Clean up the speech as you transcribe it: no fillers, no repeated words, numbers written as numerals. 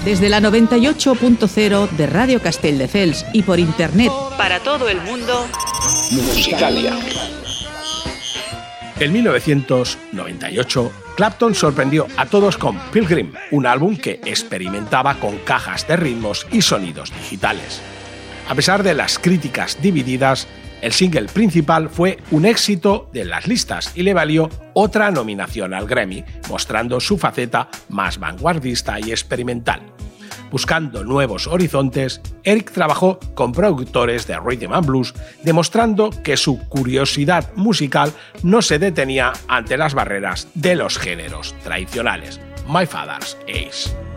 Desde la 98.0 de Radio Castelldefels y por internet para todo el mundo, Musicalia. En 1998, Clapton sorprendió a todos con Pilgrim, un álbum que experimentaba con cajas de ritmos y sonidos digitales. A pesar de las críticas divididas, el single principal fue un éxito de las listas y le valió otra nominación al Grammy, mostrando su faceta más vanguardista y experimental. Buscando nuevos horizontes, Eric trabajó con productores de rhythm and blues, demostrando que su curiosidad musical no se detenía ante las barreras de los géneros tradicionales. My Father's Ace.